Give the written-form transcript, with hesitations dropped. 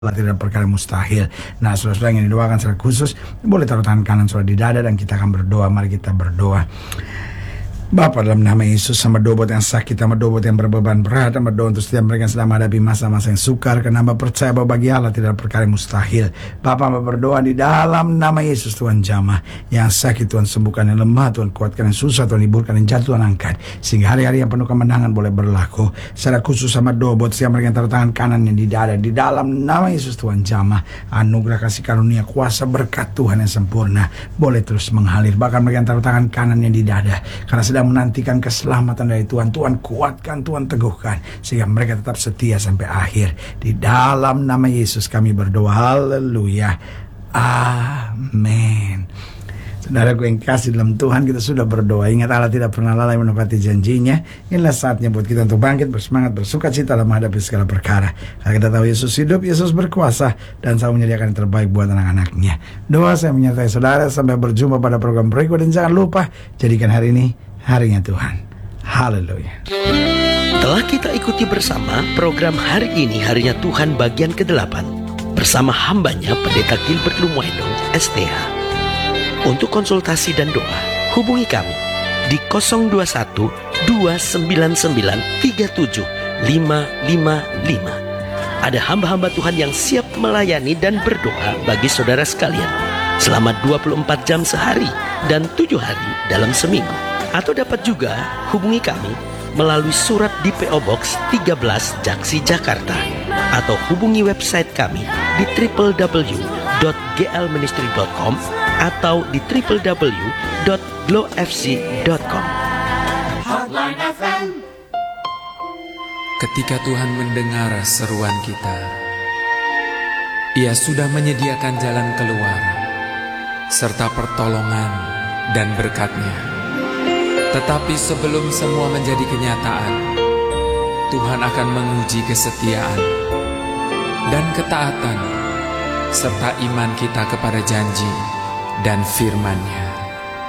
tidak perkara mustahil. Nah, saudara-saudara yang didoakan secara khusus, boleh taruh tangan kanan saudara di dada dan kita akan berdoa. Mari kita berdoa. Bapa, dalam nama Yesus, sama doa buat yang sakit, sama doa buat yang berbeban berat, sama doa untuk setiap mereka yang sedang menghadapi masa-masa yang sukar, karena hamba percaya bahwa bagi Allah tidak ada perkara yang mustahil. Bapa, hamba berdoa di dalam nama Yesus, Tuhan jamah yang sakit, Tuhan sembuhkan, yang lemah Tuhan kuatkan, yang susah Tuhan hiburkan, yang jatuh Tuhan angkat, sehingga hari-hari yang penuh kemenangan boleh berlaku. Secara khusus sama doa buat setiap mereka yang taruh tangan kanan yang di dada, di dalam nama Yesus, Tuhan jamah anugerah kasih karunia kuasa berkat Tuhan yang sempurna boleh terus mengalir. Bahkan mereka yang taruh tangan kanan yang di dada, karena sedang menantikan keselamatan dari Tuhan, Tuhan kuatkan, Tuhan teguhkan, sehingga mereka tetap setia sampai akhir. Di dalam nama Yesus kami berdoa, haleluya, amin. Saudara gue yang kasih dalam Tuhan, kita sudah berdoa. Ingat, Allah tidak pernah lalai menepati janjinya. Inilah saatnya buat kita untuk bangkit, bersemangat, bersuka cita dalam menghadapi segala perkara. Karena kita tahu Yesus hidup, Yesus berkuasa, dan selalu menyediakan yang terbaik buat anak-anaknya. Doa saya menyertai saudara. Sampai berjumpa pada program berikut. Dan jangan lupa, jadikan hari ini harinya Tuhan. Haleluya. Telah kita ikuti bersama program Hari Ini Harinya Tuhan bagian ke-8 bersama hambanya Pendeta Gilbert Lumuendo, STH. Untuk konsultasi dan doa, hubungi kami di 021 299 37 555. Ada hamba-hamba Tuhan yang siap melayani dan berdoa bagi saudara sekalian selama 24 jam sehari dan 7 hari dalam seminggu. Atau dapat juga hubungi kami melalui surat di PO Box 13 Jaksi, Jakarta, atau hubungi website kami di www.glministry.com atau di www.glowfc.com. Hotline FM. Ketika Tuhan mendengar seruan kita, Ia sudah menyediakan jalan keluar serta pertolongan dan berkat-Nya. Tetapi sebelum semua menjadi kenyataan, Tuhan akan menguji kesetiaan dan ketaatan serta iman kita kepada janji dan firman-Nya.